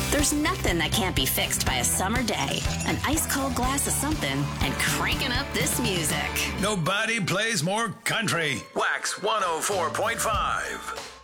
There's nothing that can't be fixed by a summer day. An ice-cold glass of something and cranking up this music. Nobody plays more country. Wax 104.5.